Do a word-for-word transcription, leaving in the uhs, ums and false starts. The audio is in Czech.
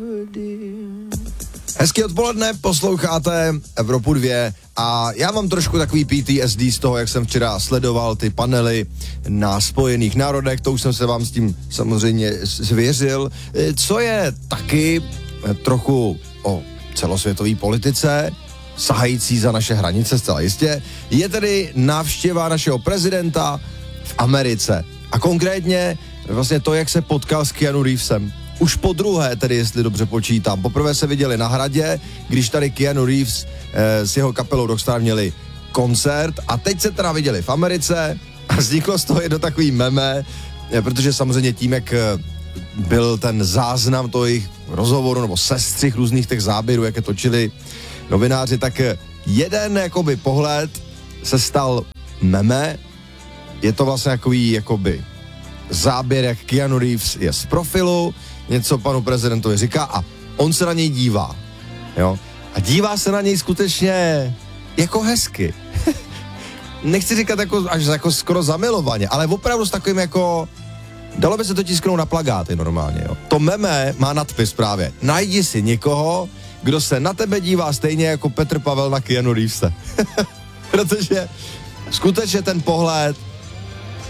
Hezky odpoledne, posloucháte Evropu dva a já mám trošku takový P T S D z toho, jak jsem včera sledoval ty panely na Spojených národech, to už jsem se vám s tím samozřejmě svěřil, co je taky trochu o celosvětové politice, sahající za naše hranice zcela jistě, je tedy návštěva našeho prezidenta v Americe. A konkrétně vlastně to, jak se potkal s Keanu Reevesem. Už po druhé, tedy jestli dobře počítám. Poprvé se viděli na Hradě, když tady Keanu Reeves eh, s jeho kapelou Rockstar měli koncert a teď se teda viděli v Americe a vzniklo z toho jedno takový meme, eh, protože samozřejmě tím, jak eh, byl ten záznam toho jejich rozhovoru nebo sestřih různých těch záběrů, jak je točili novináři, tak jeden jakoby pohled se stal meme. Je to vlastně takový jakoby záběr, jak Keanu Reeves je z profilu, něco panu prezidentovi říká a on se na něj dívá. Jo? A dívá se na něj skutečně jako hezky. Nechci říkat jako, až jako skoro zamilovaně, ale opravdu s takovým jako, dalo by se to tisknout na plagáty normálně. Jo? To meme má nadpis právě. Najdi si někoho, kdo se na tebe dívá stejně jako Petr Pavel na Keanu Reevese. Protože skutečně ten pohled